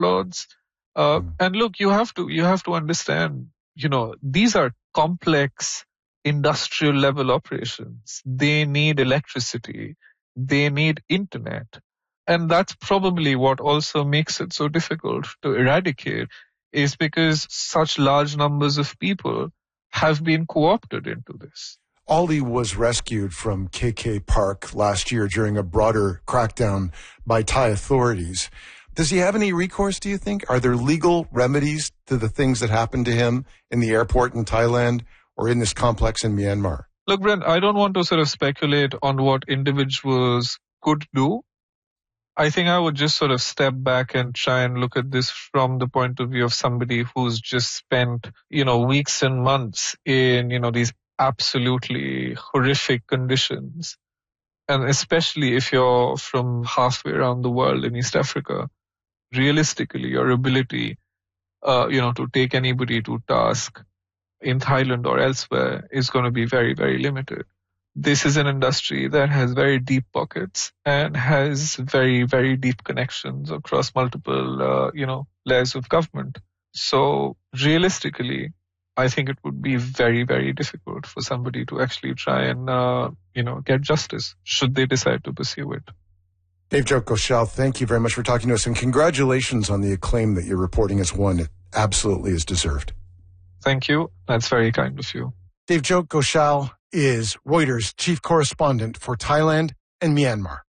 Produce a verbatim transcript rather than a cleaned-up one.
plots. Uh, mm. And look, you have to you have to understand, you know, these are complex industrial level operations. They need electricity. They need internet. And that's probably what also makes it so difficult to eradicate, is because such large numbers of people have been co-opted into this. Ali was rescued from K K Park last year during a broader crackdown by Thai authorities. Does he have any recourse, do you think? Are there legal remedies to the things that happened to him in the airport in Thailand or in this complex in Myanmar? Look, Brent, I don't want to sort of speculate on what individuals could do. I think I would just sort of step back and try and look at this from the point of view of somebody who's just spent, you know, weeks and months in, you know, these absolutely horrific conditions. And especially if you're from halfway around the world in East Africa, realistically, your ability, uh, you know, to take anybody to task in Thailand or elsewhere is going to be very, very limited. This is an industry that has very deep pockets and has very, very deep connections across multiple, uh, you know, layers of government. So realistically, I think it would be very, very difficult for somebody to actually try and, uh, you know, get justice should they decide to pursue it. Devjot Ghoshal, thank you very much for talking to us, and congratulations on the acclaim that your reporting has won. It absolutely is deserved. Thank you. That's very kind of you. Devjot Ghoshal is Reuters' chief correspondent for Thailand and Myanmar.